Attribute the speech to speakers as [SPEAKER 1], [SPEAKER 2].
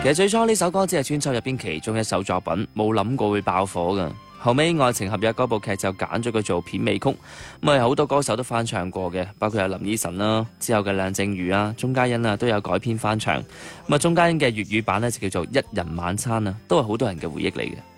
[SPEAKER 1] 其實最初呢首歌只係專輯入邊其中一首作品，冇諗過會爆火噶。後尾《愛情合約》嗰部劇就揀咗佢做片尾曲，咁啊好多歌手都翻唱過嘅，包括有林依晨啦，之後嘅梁靜茹啊、鐘嘉欣啊都有改編翻唱。咁啊鐘嘉欣嘅粵語版呢，就叫做《一人晚餐》啊，都係好多人嘅回憶嚟嘅。